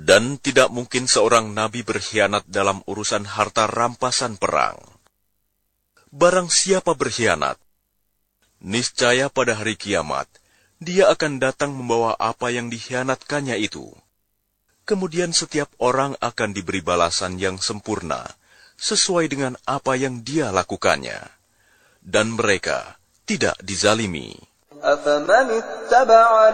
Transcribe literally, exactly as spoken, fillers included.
Dan tidak mungkin seorang nabi berkhianat dalam urusan harta rampasan perang. Barang siapa berkhianat, niscaya pada hari kiamat, dia akan datang membawa apa yang dikhianatkannya itu. Kemudian setiap orang akan diberi balasan yang sempurna, sesuai dengan apa yang dia lakukannya. Dan mereka tidak dizalimi.